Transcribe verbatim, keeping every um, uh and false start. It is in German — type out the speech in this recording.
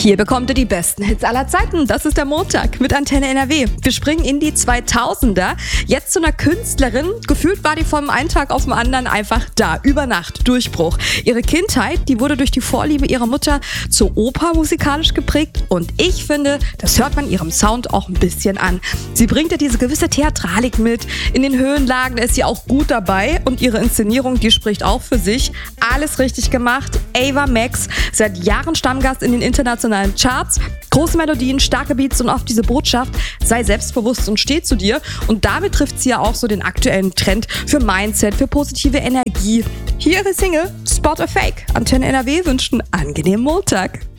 Hier bekommt ihr die besten Hits aller Zeiten. Das ist der Montag mit Antenne N R W. Wir springen in die zweitausender. Jetzt zu einer Künstlerin. Gefühlt war die vom einen Tag auf den anderen einfach da. Über Nacht. Durchbruch. Ihre Kindheit, die wurde durch die Vorliebe ihrer Mutter zur Oper musikalisch geprägt. Und ich finde, das hört man ihrem Sound auch ein bisschen an. Sie bringt ja diese gewisse Theatralik mit. In den Höhenlagen ist sie auch gut dabei. Und ihre Inszenierung, die spricht auch für sich. Alles richtig gemacht. Ava Max, seit Jahren Stammgast in den internationalen Charts. Große Melodien, starke Beats und oft diese Botschaft, sei selbstbewusst und steh zu dir. Und damit trifft sie ja auch so den aktuellen Trend für Mindset, für positive Energie. Hier ihre Single Spot a Fake. Antenne N R W wünscht einen angenehmen Montag.